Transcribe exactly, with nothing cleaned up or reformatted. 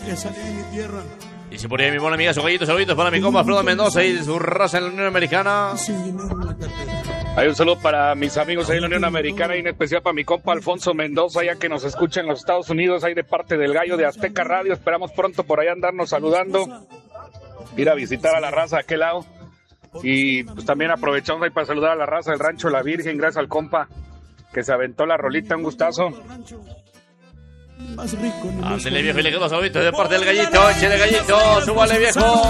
que salí de mi tierra. Y si por ahí mi buena amiga, su gallito, saluditos para mi compa Alfredo Mendoza y de su raza en la Unión Americana. Sin dinero en la cartera. Hay un saludo para mis amigos ahí en la Unión Americana y en especial para mi compa Alfonso Mendoza, ya que nos escucha en los Estados Unidos, ahí de parte del Gallo de Azteca Radio. Esperamos pronto por ahí andarnos saludando, ir a visitar a la raza de aquel lado. Y pues también aprovechamos ahí para saludar a la raza del Rancho La Virgen, gracias al compa que se aventó la rolita, un gustazo. Más rico. Ándale viejo y le quedó saluditos de parte del gallito, échale gallito, súbale viejo.